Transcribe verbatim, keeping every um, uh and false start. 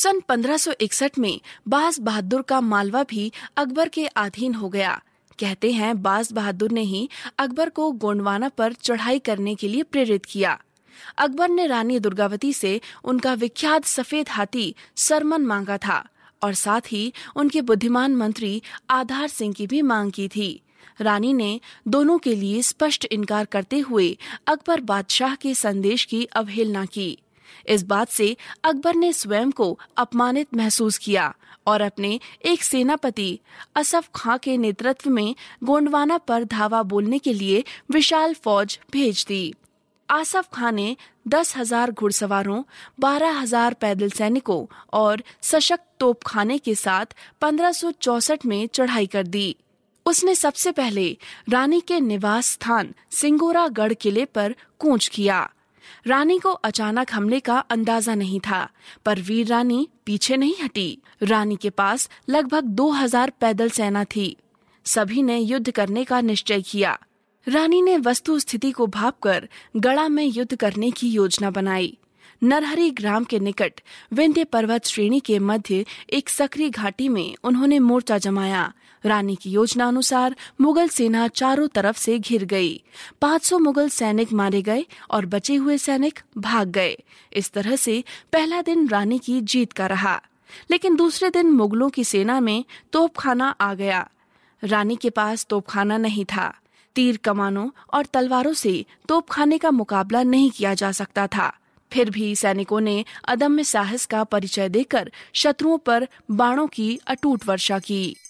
सन पंद्रह सौ इकसठ में बाज बहादुर का मालवा भी अकबर के अधीन हो गया। कहते हैं बाज बहादुर ने ही अकबर को गोंडवाना पर चढ़ाई करने के लिए प्रेरित किया। अकबर ने रानी दुर्गावती से उनका विख्यात सफेद हाथी सरमन मांगा था और साथ ही उनके बुद्धिमान मंत्री आधार सिंह की भी मांग की थी। रानी ने दोनों के लिए स्पष्ट इनकार करते हुए अकबर बादशाह के संदेश की अवहेलना की। इस बात से अकबर ने स्वयं को अपमानित महसूस किया और अपने एक सेनापति असफ खां के नेतृत्व में गोंडवाना पर धावा बोलने के लिए विशाल फौज भेज दी। आसफ खां ने दस हजार घुड़सवारों, बारह हजार पैदल सैनिकों और सशक्त तोपखाने के साथ पंद्रह सौ चौसठ में चढ़ाई कर दी। उसने सबसे पहले रानी के निवास स्थान सिंगोरागढ़ किले पर कूच किया। रानी को अचानक हमले का अंदाजा नहीं था, पर वीर रानी पीछे नहीं हटी। रानी के पास लगभग दो हजार पैदल सेना थी। सभी ने युद्ध करने का निश्चय किया। रानी ने वस्तु स्थिति को भांपकर गढ़ा में युद्ध करने की योजना बनाई। नरहरी ग्राम के निकट विंध्य पर्वत श्रेणी के मध्य एक सकरी घाटी में उन्होंने मोर्चा जमाया। रानी की योजना अनुसार मुगल सेना चारों तरफ से घिर गई। पाँच सौ मुगल सैनिक मारे गए और बचे हुए सैनिक भाग गए। इस तरह से पहला दिन रानी की जीत का रहा। लेकिन दूसरे दिन मुगलों की सेना में तोपखाना आ गया। रानी के पास तोपखाना नहीं था। तीर कमानों और तलवारों से तोपखाने का मुकाबला नहीं किया जा सकता था। फिर भी सैनिकों ने अदम्य साहस का परिचय देकर शत्रुओं पर बाणों की अटूट वर्षा की।